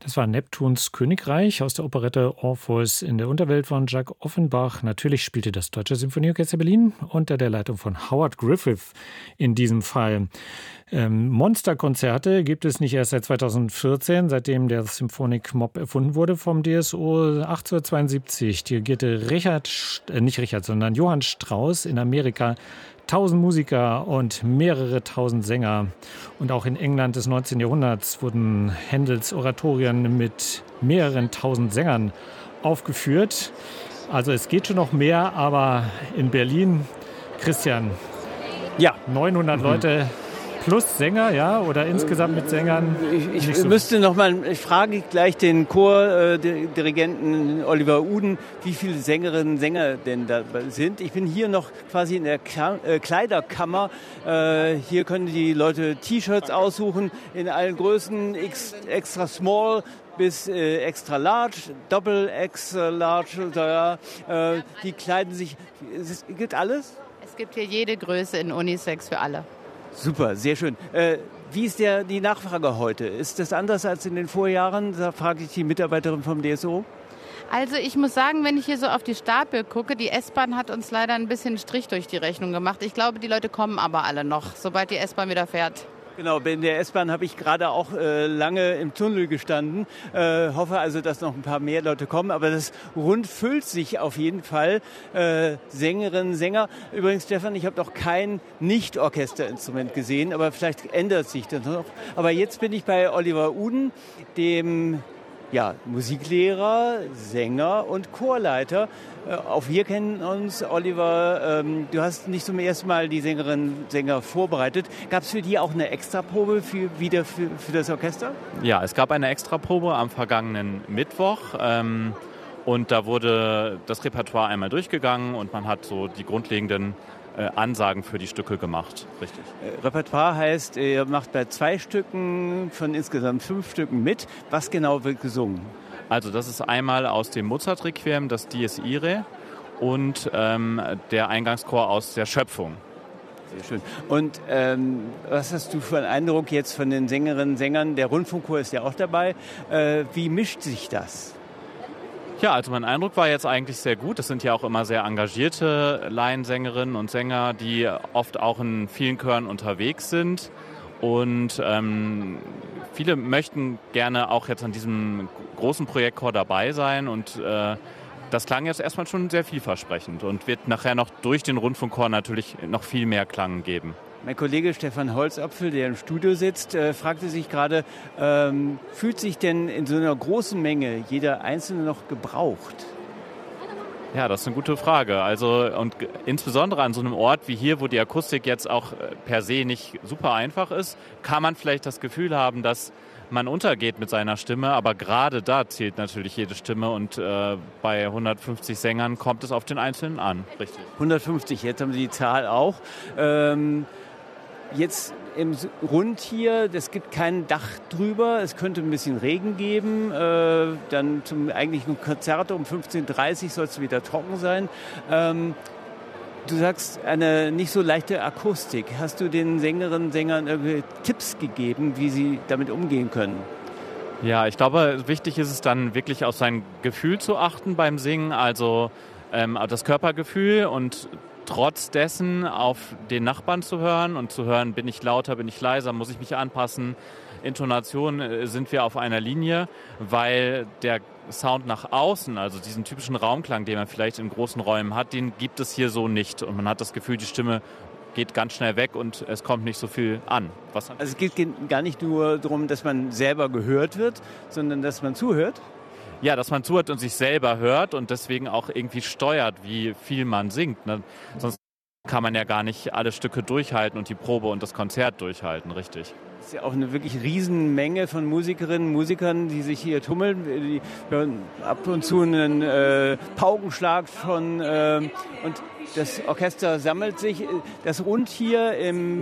Das war Neptuns Königreich aus der Operette Orpheus in der Unterwelt von Jacques Offenbach. Natürlich spielte das Deutsche Symphonieorchester Berlin unter der Leitung von Howard Griffith in diesem Fall. Monsterkonzerte gibt es nicht erst seit 2014, seitdem der Symphonic Mob erfunden wurde vom DSO 1872. Dirigierte Johann Strauss in Amerika 1000 Musiker und mehrere tausend Sänger. Und auch in England des 19. Jahrhunderts wurden Händels Oratorien mit mehreren tausend Sängern aufgeführt. Also es geht schon noch mehr, aber in Berlin, Christian, ja, 900 Leute plus Sänger, ja, oder insgesamt mit Sängern? Ich frage gleich den Chordirigenten Oliver Uden, wie viele Sängerinnen und Sänger denn da sind. Ich bin hier noch quasi in der Kleiderkammer. Hier können die Leute T-Shirts aussuchen in allen Größen, extra small bis extra large, doppel extra large. Die kleiden sich. Gibt alles? Es gibt hier jede Größe in Unisex für alle. Super, sehr schön. Wie ist die Nachfrage heute? Ist das anders als in den Vorjahren? Da frage ich die Mitarbeiterin vom DSO. Also ich muss sagen, wenn ich hier so auf die Stapel gucke, die S-Bahn hat uns leider ein bisschen Strich durch die Rechnung gemacht. Ich glaube, die Leute kommen aber alle noch, sobald die S-Bahn wieder fährt. Genau, in der S-Bahn habe ich gerade auch lange im Tunnel gestanden. Hoffe also, dass noch ein paar mehr Leute kommen. Aber das rund füllt sich auf jeden Fall. Sängerinnen, Sänger. Übrigens, Stefan, ich habe noch kein Nicht-Orchesterinstrument gesehen, aber vielleicht ändert sich das noch. Aber jetzt bin ich bei Oliver Uden, dem Musiklehrer, Sänger und Chorleiter. Auch wir kennen uns, Oliver. Du hast nicht zum ersten Mal die Sängerinnen und Sänger vorbereitet. Gab es für die auch eine Extraprobe für das Orchester? Ja, es gab eine Extraprobe am vergangenen Mittwoch. Und da wurde das Repertoire einmal durchgegangen und man hat so die grundlegenden Ansagen für die Stücke gemacht, richtig. Repertoire heißt, ihr macht bei 2 Stücken von insgesamt 5 Stücken mit. Was genau wird gesungen? Also das ist einmal aus dem Mozart-Requiem, das Dies Irae und der Eingangschor aus der Schöpfung. Sehr schön. Und was hast du für einen Eindruck jetzt von den Sängerinnen und Sängern? Der Rundfunkchor ist ja auch dabei. Wie mischt sich das? Ja, also mein Eindruck war jetzt eigentlich sehr gut. Das sind ja auch immer sehr engagierte Laiensängerinnen und Sänger, die oft auch in vielen Chören unterwegs sind. Und viele möchten gerne auch jetzt an diesem großen Projektchor dabei sein. Und das klang jetzt erstmal schon sehr vielversprechend und wird nachher noch durch den Rundfunkchor natürlich noch viel mehr Klang geben. Mein Kollege Stefan Holzapfel, der im Studio sitzt, fragte sich gerade, fühlt sich denn in so einer großen Menge jeder Einzelne noch gebraucht? Ja, das ist eine gute Frage. Also und insbesondere an so einem Ort wie hier, wo die Akustik jetzt auch per se nicht super einfach ist, kann man vielleicht das Gefühl haben, dass man untergeht mit seiner Stimme, aber gerade da zählt natürlich jede Stimme und bei 150 Sängern kommt es auf den Einzelnen an. Richtig. 150, jetzt haben Sie die Zahl auch. Jetzt im Rund hier, es gibt kein Dach drüber, es könnte ein bisschen Regen geben, dann zum eigentlichen Konzert um 15:30 Uhr soll es wieder trocken sein. Du sagst, eine nicht so leichte Akustik. Hast du den Sängerinnen und Sängern irgendwelche Tipps gegeben, wie sie damit umgehen können? Ja, ich glaube, wichtig ist es dann wirklich auf sein Gefühl zu achten beim Singen, also das Körpergefühl und trotz dessen auf den Nachbarn zu hören und zu hören, bin ich lauter, bin ich leiser, muss ich mich anpassen. Intonation sind wir auf einer Linie, weil der Sound nach außen, also diesen typischen Raumklang, den man vielleicht in großen Räumen hat, den gibt es hier so nicht. Und man hat das Gefühl, die Stimme geht ganz schnell weg und es kommt nicht so viel an. Also es geht gar nicht nur darum, dass man selber gehört wird, sondern dass man zuhört? Ja, dass man zuhört und sich selber hört und deswegen auch irgendwie steuert, wie viel man singt. Ne? Sonst kann man ja gar nicht alle Stücke durchhalten und die Probe und das Konzert durchhalten, richtig. Das ist ja auch eine wirklich Riesenmenge von Musikerinnen und Musikern, die sich hier tummeln. Die hören ab und zu einen Paukenschlag und das Orchester sammelt sich. Das Rund hier im